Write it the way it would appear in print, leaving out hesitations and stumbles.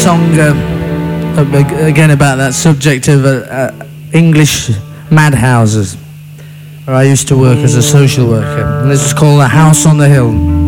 song again about that subject of English madhouses, where I used to work as a social worker. And this is called The House on the Hill.